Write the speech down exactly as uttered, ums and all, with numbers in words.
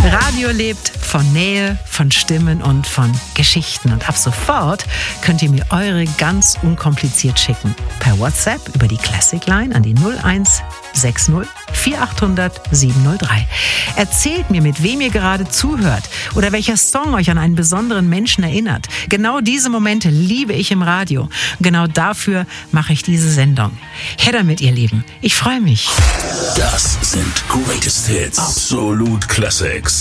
Radio lebt von Nähe, von Stimmen und von Geschichten. Und ab sofort könnt ihr mir eure ganz unkompliziert schicken. Per WhatsApp über die Classic Line an die null eins sechs null vier acht null null sieben null drei. Erzählt mir, mit wem ihr gerade zuhört oder welcher Song euch an einen besonderen Menschen erinnert. Genau diese Momente liebe ich im Radio. Genau dafür mache ich diese Sendung. Her damit, ihr Lieben. Ich freue mich. Das sind Greatest Hits. Absolut Classics.